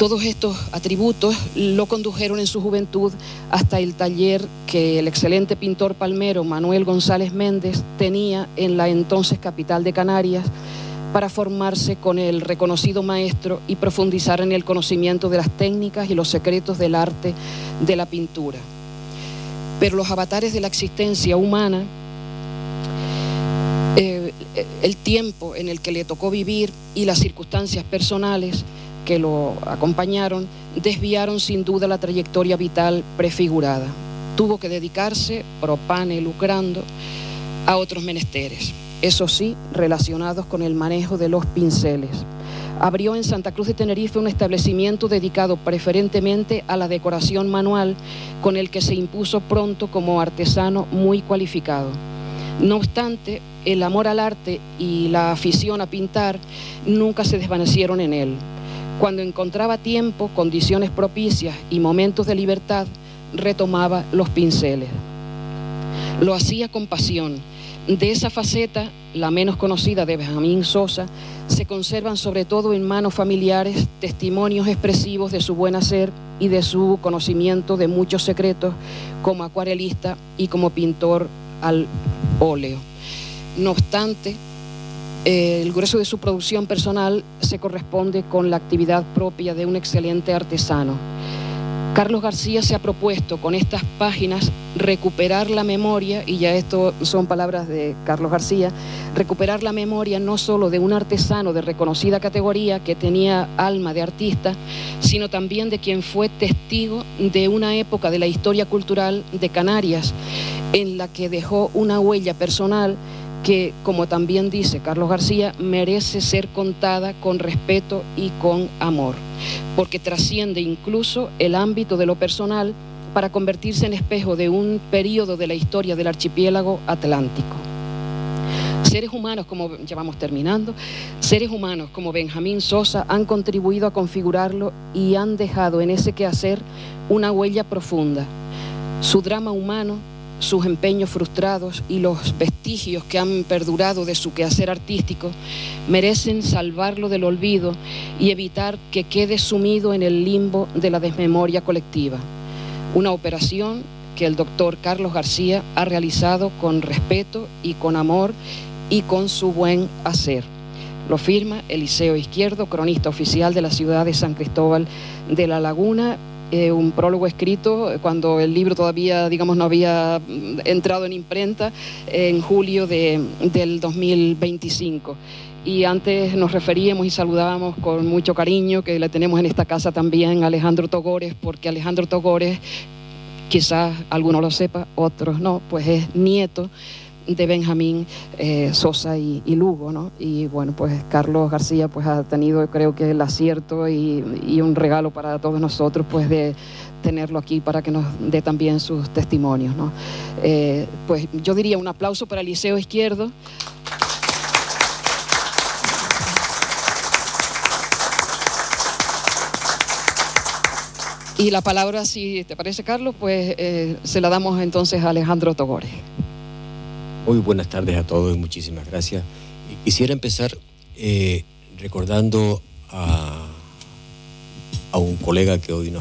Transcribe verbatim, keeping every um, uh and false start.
Todos estos atributos lo condujeron en su juventud hasta el taller que el excelente pintor palmero Manuel González Méndez tenía en la entonces capital de Canarias para formarse con el reconocido maestro y profundizar en el conocimiento de las técnicas y los secretos del arte de la pintura. Pero los avatares de la existencia humana, eh, el tiempo en el que le tocó vivir y las circunstancias personales que lo acompañaron, desviaron sin duda la trayectoria vital prefigurada. Tuvo que dedicarse, pro pane lucrando, a otros menesteres, eso sí, relacionados con el manejo de los pinceles. Abrió en Santa Cruz de Tenerife un establecimiento dedicado preferentemente a la decoración manual, con el que se impuso pronto como artesano muy cualificado. No obstante, el amor al arte y la afición a pintar nunca se desvanecieron en él. Cuando encontraba tiempo, condiciones propicias y momentos de libertad, retomaba los pinceles. Lo hacía con pasión. De esa faceta, la menos conocida de Benjamín Sosa, se conservan sobre todo en manos familiares testimonios expresivos de su buen hacer y de su conocimiento de muchos secretos como acuarelista y como pintor al óleo. No obstante, el grueso de su producción personal se corresponde con la actividad propia de un excelente artesano. Carlos García se ha propuesto con estas páginas recuperar la memoria, y ya esto son palabras de Carlos García, recuperar la memoria no solo de un artesano de reconocida categoría que tenía alma de artista, sino también de quien fue testigo de una época de la historia cultural de Canarias en la que dejó una huella personal que, como también dice Carlos García, merece ser contada con respeto y con amor, porque trasciende incluso el ámbito de lo personal para convertirse en espejo de un periodo de la historia del archipiélago atlántico. Seres humanos, como ya vamos terminando, seres humanos como Benjamín Sosa han contribuido a configurarlo y han dejado en ese quehacer una huella profunda. Su drama humano, sus empeños frustrados y los vestigios que han perdurado de su quehacer artístico merecen salvarlo del olvido y evitar que quede sumido en el limbo de la desmemoria colectiva. Una operación que el doctor Carlos García ha realizado con respeto y con amor y con su buen hacer. Lo firma Eliseo Izquierdo, cronista oficial de la ciudad de San Cristóbal de la Laguna. Eh, un prólogo escrito cuando el libro todavía, digamos, no había entrado en imprenta, eh, en julio de, del dos mil veinticinco. Y antes nos referíamos y saludábamos con mucho cariño, que le tenemos en esta casa también a Alejandro Togores, porque Alejandro Togores, quizás algunos lo sepa, otros no, pues es nieto de Benjamín eh, Sosa y, y Lugo, ¿no? Y bueno, pues Carlos García pues ha tenido, creo que el acierto y, y un regalo para todos nosotros, pues de tenerlo aquí para que nos dé también sus testimonios, ¿no? Eh, pues yo diría un aplauso para Eliseo Izquierdo. Y la palabra, si te parece, Carlos, pues eh, se la damos entonces a Alejandro Togores. Muy buenas tardes a todos y muchísimas gracias. Quisiera empezar eh, recordando a, a un colega que hoy nos